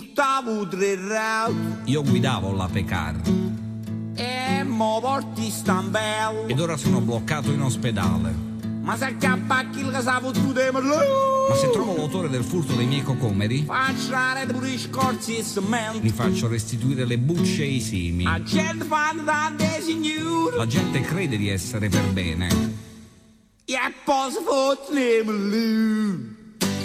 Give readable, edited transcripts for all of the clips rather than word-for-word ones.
portavo 3 route. Io guidavo la Pecar. E mo porti stambello. Ed ora sono bloccato in ospedale. Ma se acchiappa chi che sa fottuto Ma se trovo l'autore del furto dei miei cocomeri, facciare pure i scorzi e cemento. gli faccio restituire le bucce e i simi. La gente fa tante signore. La gente crede di essere per bene. E poi si fotte lui.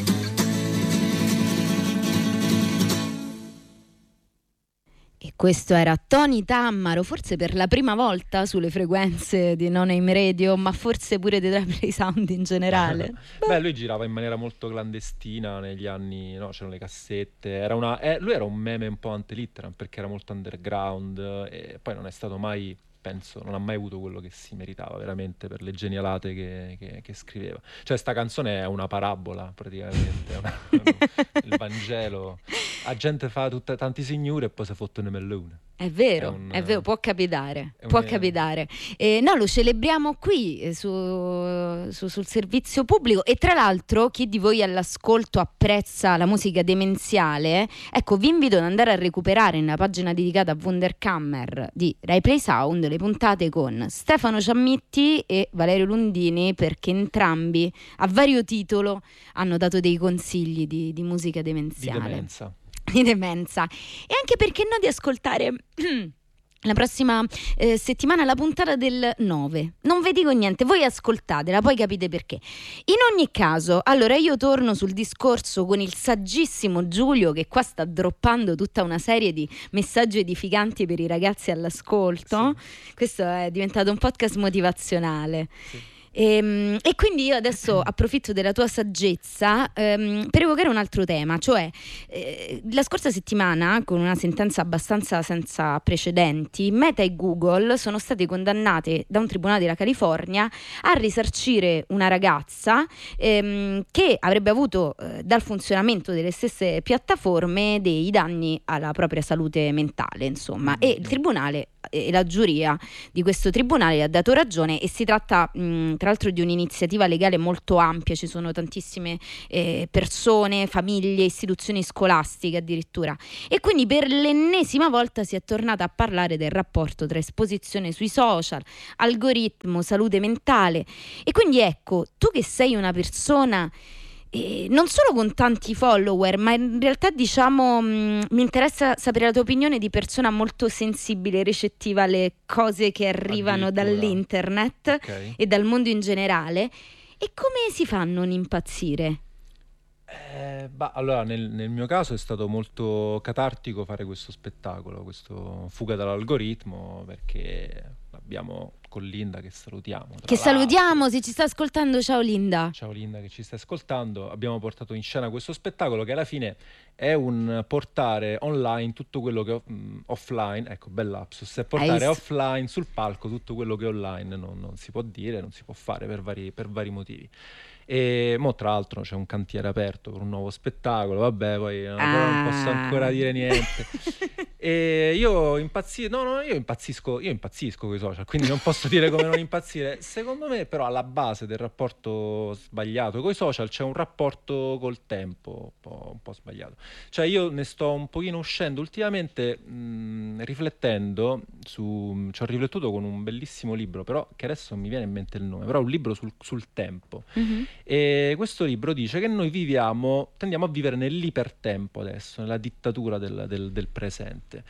E questo era Tony Tammaro, forse per la prima volta sulle frequenze di Non Aim Radio, ma forse pure di Play Sound in generale. Beh, lui girava in maniera molto clandestina negli anni, no? C'erano le cassette, lui era un meme un po' ante litteram perché era molto underground e poi non è stato mai, penso, non ha mai avuto quello che si meritava veramente per le genialate che scriveva. Cioè sta canzone è una parabola praticamente, il Vangelo. La gente fa tanti signori e poi si fottono mellone. È vero, può capitare, capitare. No, lo celebriamo qui sul servizio pubblico e tra l'altro chi di voi all'ascolto apprezza la musica demenziale, ecco vi invito ad andare a recuperare nella pagina dedicata a Wunderkammer di Rai Play Sound le puntate con Stefano Ciammitti e Valerio Lundini, perché entrambi a vario titolo hanno dato dei consigli di musica demenziale. Di demenza. E anche perché no di ascoltare la prossima settimana la puntata del 9. Non vi dico niente, voi ascoltatela, poi capite perché. In ogni caso, allora io torno sul discorso con il saggissimo Giulio, che qua sta droppando tutta una serie di messaggi edificanti per i ragazzi all'ascolto. Sì. Questo è diventato un podcast motivazionale. Sì. E quindi io adesso approfitto della tua saggezza per evocare un altro tema, cioè la scorsa settimana, con una sentenza abbastanza senza precedenti, Meta e Google sono state condannate da un tribunale della California a risarcire una ragazza che avrebbe avuto dal funzionamento delle stesse piattaforme dei danni alla propria salute mentale, insomma, e il tribunale e la giuria di questo tribunale ha dato ragione e si tratta tra l'altro di un'iniziativa legale molto ampia, ci sono tantissime persone, famiglie, istituzioni scolastiche addirittura, e quindi per l'ennesima volta si è tornata a parlare del rapporto tra esposizione sui social, algoritmo, salute mentale. E quindi ecco, tu che sei una persona non solo con tanti follower, ma in realtà diciamo mi interessa sapere la tua opinione di persona molto sensibile e recettiva alle cose che arrivano dall'internet e dal mondo in generale, e come si fa a non impazzire? Allora nel mio caso è stato molto catartico fare questo spettacolo, questo Fuga dall'algoritmo, perché abbiamo con Linda, che salutiamo. Che salutiamo, se ci sta ascoltando, ciao Linda. Ciao Linda che ci sta ascoltando. Abbiamo portato in scena questo spettacolo che alla fine è un portare online tutto quello che offline, ecco, bel lapsus, è portare offline sul palco tutto quello che online non si può dire, non si può fare per vari motivi. E mo tra l'altro c'è un cantiere aperto per un nuovo spettacolo, vabbè, poi non posso ancora dire niente. E io impazzisco con i social, quindi non posso dire come non impazzire. Secondo me però alla base del rapporto sbagliato con i social c'è un rapporto col tempo un po' sbagliato. Cioè io ne sto un pochino uscendo ultimamente, riflettendo ci ho riflettuto con un bellissimo libro, però che adesso non mi viene in mente il nome, però un libro sul tempo. Mm-hmm. E questo libro dice che noi tendiamo a vivere nell'ipertempo adesso, nella dittatura del presente,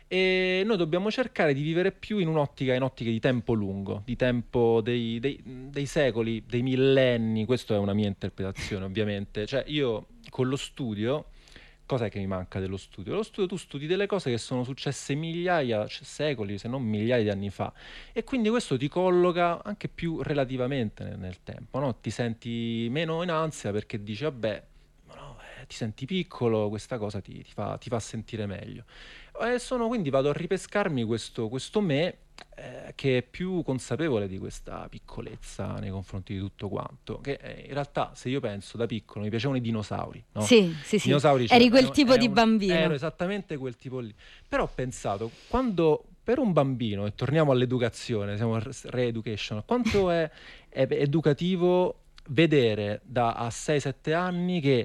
e noi dobbiamo cercare di vivere più in un'ottica di tempo lungo, di tempo dei secoli, dei millenni. Questa è una mia interpretazione, ovviamente. Cioè io con lo studio, cos'è che mi manca dello studio? Lo studio, tu studi delle cose che sono successe secoli, se non migliaia di anni fa, e quindi questo ti colloca anche più relativamente nel tempo, no? Ti senti meno in ansia perché dici vabbè, no, ti senti piccolo, questa cosa ti fa sentire meglio. Quindi vado a ripescarmi questo me che è più consapevole di questa piccolezza nei confronti di tutto quanto, che in realtà, se io penso, da piccolo mi piacevano i dinosauri, no? Sì. Dinosauri, eri quel tipo di bambino. Ero esattamente quel tipo lì. Però ho pensato, quando per un bambino, e torniamo all'educazione, siamo re-education, quanto è educativo vedere a 6-7 anni che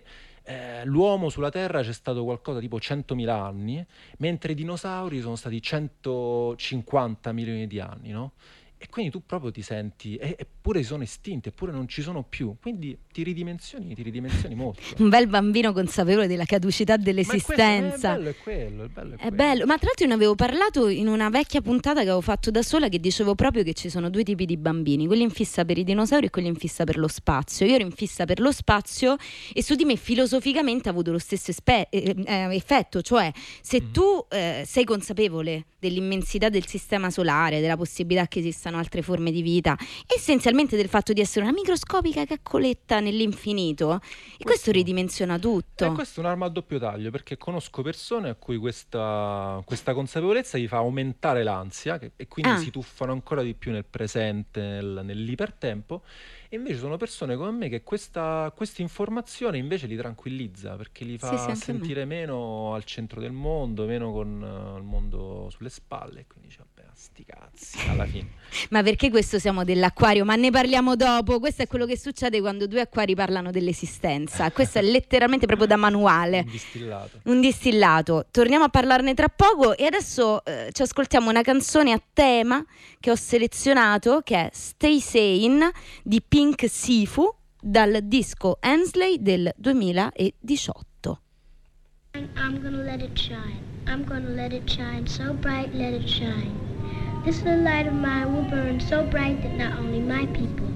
l'uomo sulla Terra c'è stato qualcosa tipo 100.000 anni, mentre i dinosauri sono stati 150 milioni di anni, no? E quindi tu proprio ti senti, eppure sono estinti, eppure non ci sono più, quindi ti ridimensioni molto. Un bel bambino consapevole della caducità dell'esistenza. Il bello è quello, il bello è È quello. bello, ma tra l'altro io ne avevo parlato in una vecchia puntata che avevo fatto da sola, che dicevo proprio che ci sono due tipi di bambini, quelli in fissa per i dinosauri e quelli in fissa per lo spazio. Io ero in fissa per lo spazio e su di me filosoficamente ha avuto lo stesso effetto, cioè se tu sei consapevole dell'immensità del sistema solare, della possibilità che esistano altre forme di vita, essenzialmente del fatto di essere una microscopica caccoletta nell'infinito, e questo ridimensiona tutto. Questo è un'arma a doppio taglio, perché conosco persone a cui questa consapevolezza gli fa aumentare l'ansia e quindi si tuffano ancora di più nel presente, nell'ipertempo, e invece sono persone come me che questa informazione invece li tranquillizza, perché li fa sentire meno al centro del mondo, meno con il mondo sulle spalle, e quindi dice vabbè, sti cazzi alla fine. Ma perché questo siamo dell'acquario? Ma ne parliamo dopo. Questo è quello che succede quando due acquari parlano dell'esistenza. Questo è letteralmente proprio da manuale. Un distillato. Torniamo a parlarne tra poco, e adesso ci ascoltiamo una canzone a tema che ho selezionato, che è Stay Sane di Pink Sifu, dal disco Hensley del 2018. I'm gonna let it shine. I'm gonna let it shine so bright, let it shine. This little light of mine will burn so bright that not only my people